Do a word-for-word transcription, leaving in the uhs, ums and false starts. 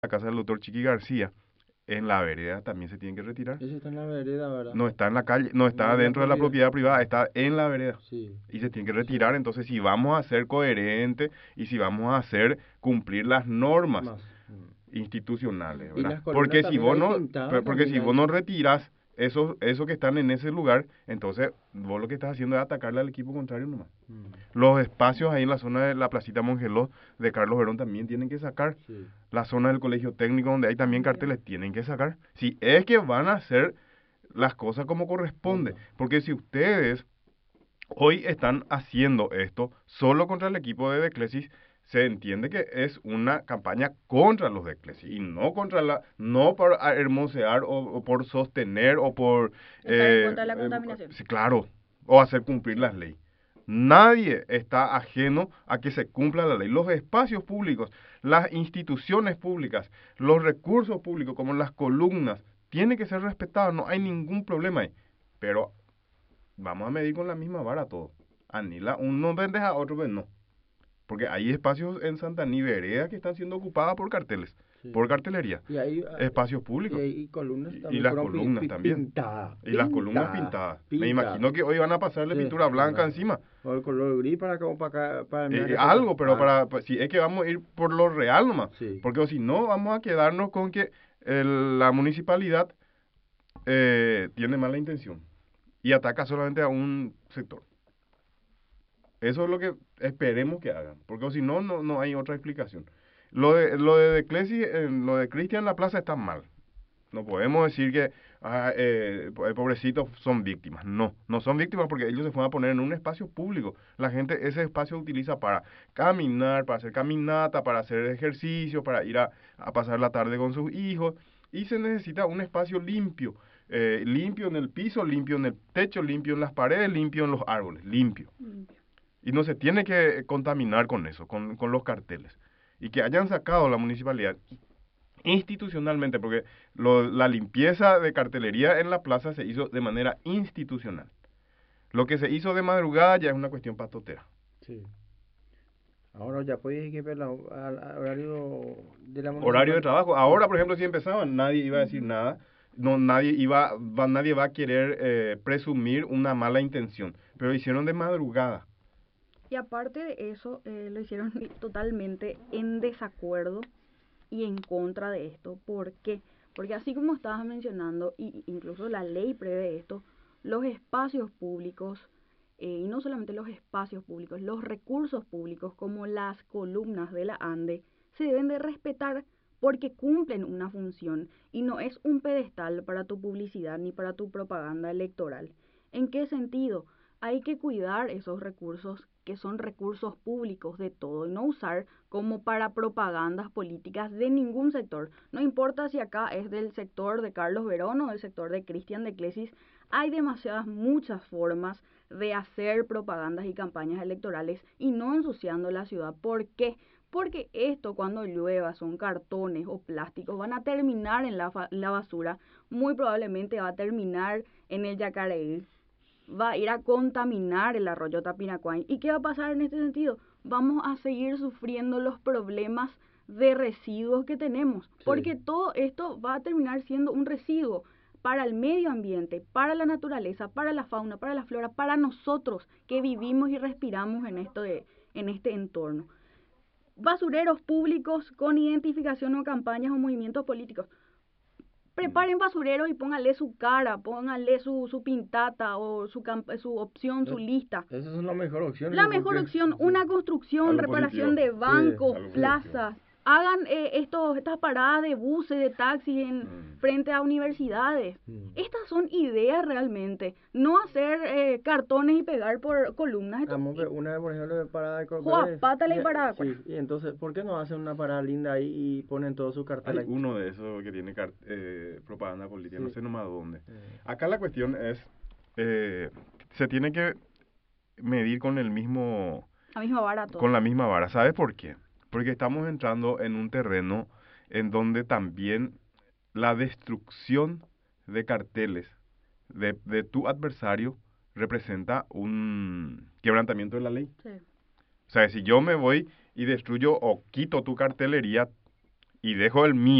la casa del doctor Chiqui García, en la vereda también se tienen que retirar. Ese está en la vereda, ¿verdad? No está en la calle, no está No en la dentro de la propiedad. propiedad privada, está en la vereda. Sí, Y se tiene que eso retirar. Entonces, si vamos a ser coherentes y si vamos a hacer cumplir las normas más. Mm. institucionales, Y ¿verdad? las columnas Porque si también vos hay no, pintadas pe- porque también si vos hay. no retiras esos, esos que están en ese lugar, entonces vos lo que estás haciendo es atacarle al equipo contrario nomás. Mm. Los espacios ahí en la zona de la placita Mongeló de Carlos Verón también tienen que sacar. Sí. La zona del colegio técnico donde hay también También. carteles tienen que sacar. Si es que van a hacer las cosas como corresponde. Onda. Porque si ustedes hoy están haciendo esto solo contra el equipo de Declesis, se entiende que es una campaña contra los Declesis y no contra la, no por hermosear o, o por sostener o por Estar en eh, contra de la eh, contaminación. sí, claro, o hacer cumplir las leyes. Nadie está ajeno a que se cumpla la ley. Los espacios públicos, las instituciones públicas, los recursos públicos, como las columnas, tienen que ser respetados. No hay ningún problema ahí. Pero vamos a medir con la misma vara todo. Anila, uno vendes a otro, pues no. Porque hay espacios en Santa Ni Vereda que están siendo ocupadas por carteles, Sí. por cartelería. Y ahí, ah, Espacios y públicos. ahí columnas Y, y también las fueron pi- columnas pi- también. pintadas. Y las columnas Pintadas. pintadas. Me imagino Pintadas. que hoy van a pasarle Sí, pintura blanca blanca. encima. O el color gris para como para acá, para Eh, mirar eh, que algo, pero ah, para, pa- si es que vamos a ir por lo real nomás. Sí. Porque o si no, vamos a quedarnos con que el- la municipalidad eh, tiene mala intención y ataca solamente a un sector. Eso es lo que esperemos que hagan, porque o si no, no, no hay otra explicación. Lo de, lo de, de Clesi, eh, lo de Cristian La Plaza está mal. No podemos decir que ah, eh, po- eh, pobrecitos son víctimas. No, no son víctimas porque ellos se fueron a poner en un espacio público. La gente ese espacio utiliza para caminar, para hacer caminata, para hacer ejercicio, para ir a, a pasar la tarde con sus hijos. Y se necesita un espacio limpio. Eh, limpio en el piso, limpio en el techo, limpio en las paredes, limpio en los árboles, limpio. Limpio. Y no se tiene que contaminar con eso, con, con los carteles. Y que hayan sacado la municipalidad institucionalmente, porque lo, la limpieza de cartelería en la plaza se hizo de manera institucional. Lo que se hizo de madrugada ya es una cuestión patotera. Sí. Ahora ya puedes ir al, al al horario de la Horario de municipal. trabajo. Ahora, por ejemplo, si empezaban, nadie iba a decir Ujú. nada. No, nadie iba, va, nadie va a querer eh, presumir una mala intención. Pero hicieron de madrugada. Y aparte de eso, eh, lo hicieron totalmente en desacuerdo y en contra de esto. ¿Por qué? Porque así como estabas mencionando, y incluso la ley prevé esto, los espacios públicos, eh, y no solamente los espacios públicos, los recursos públicos como las columnas de la ANDE, se deben de respetar porque cumplen una función y no es un pedestal para tu publicidad ni para tu propaganda electoral. ¿En qué sentido? Hay que cuidar esos recursos que son recursos públicos de todo y no usar como para propagandas políticas de ningún sector. No importa si acá es del sector de Carlos Verón o del sector de Cristian de Clesis, hay demasiadas, muchas formas de hacer propagandas y campañas electorales y no ensuciando la ciudad. ¿Por qué? Porque esto cuando llueva son cartones o plásticos, van a terminar en la, la basura, muy probablemente va a terminar en el Yacareí, va a ir a contaminar el arroyo Tapiracuay. ¿Y qué va a pasar en este sentido? Vamos a seguir sufriendo los problemas de residuos que tenemos, Sí. porque todo esto va a terminar siendo un residuo para el medio ambiente, para la naturaleza, para la fauna, para la flora, para nosotros que vivimos y respiramos en, esto de, en este entorno. Basureros públicos con identificación o campañas o movimientos políticos. Preparen basureros y pónganle su cara, pónganle su, su pintata o su, su opción, su Eh, lista. Esa es la mejor opción. La Yo creo mejor que opción, sí. una construcción, Algo reparación positivo. de bancos, algo positivo. plazas. Hagan eh, estos, estas paradas de buses, de taxis en Mm. frente a universidades. Mm. Estas son ideas realmente. No hacer eh, cartones y pegar por columnas. Esto, Vamos a ver una, por ejemplo, de parada de Joa, Corpérez. pátale y Y- parada, Sí, pues. y entonces, ¿por qué no hacen una parada linda ahí y ponen todo su cartel Hay ahí? uno de esos que tiene car- eh, propaganda política, Sí. no sé nomás dónde. Eh, Acá la cuestión es, eh, se tiene que medir con el mismo, La misma vara todo. con la misma vara. ¿Sabes por qué? Porque estamos entrando en un terreno en donde también la destrucción de carteles de, de tu adversario representa un quebrantamiento de la ley. Sí. O sea, si yo me voy y destruyo o quito tu cartelería y dejo el mío